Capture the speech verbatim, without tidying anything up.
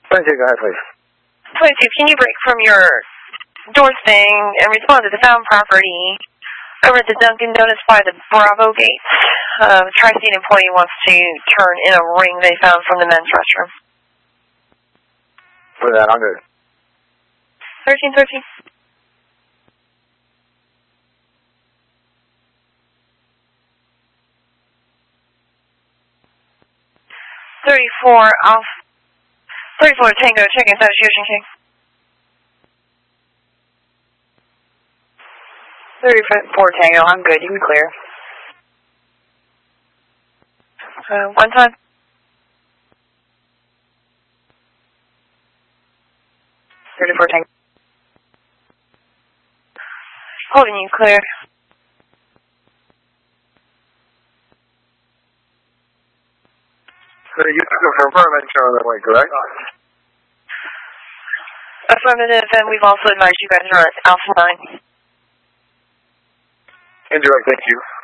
twenty-two, go ahead, please. twenty-two, can you break from your door thing and respond to the found property over at the Dunkin' Donuts by the Bravo Gate? Uh, the Tri-State employee wants to turn in a ring they found from the men's restroom. For that, I'm good. thirteen thirteen. thirty-four off. thirty-four Tango, checking status, Ocean King. thirty-four Tango, I'm good. You can clear. Uh, one time. thirty-four Tango. Holding you clear. So you took a confirm and show that way, correct? Affirmative, and we've also advised you guys are at Alpha nine. Indirect, thank you.